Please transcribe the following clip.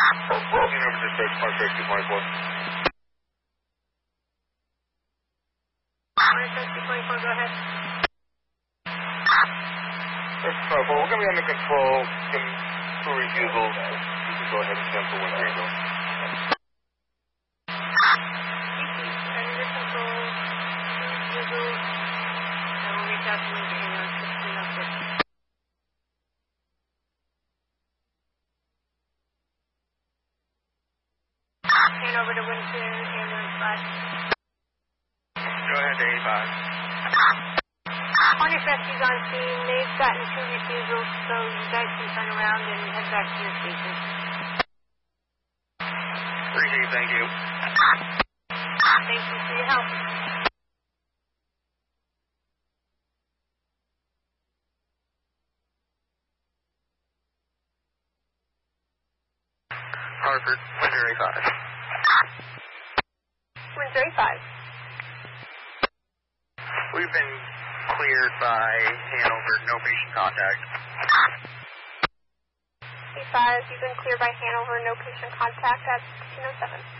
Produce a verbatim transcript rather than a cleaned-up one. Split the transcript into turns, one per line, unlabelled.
Looking over to six, Park two twenty-four.
two twenty-four, go ahead.
six twenty-four, we're going to be under control. Give me two refusals. You can go ahead and cancel one Gringo.
Under control, two refusals. I will reach out to you in sixteen oh six. Hand over to Winston, ambulance five.
Go ahead to eighty-five.
On your rescues on scene, they've gotten two refusals, so you guys can turn around and head back to your station.
Appreciate it, thank you.
Thank you for your help.
Hartford, Windsor eighty-five.
Windsor eighty-five.
We've been cleared by Hanover, no patient contact.
eighty-five, you've been cleared by Hanover, no patient contact at sixteen oh seven.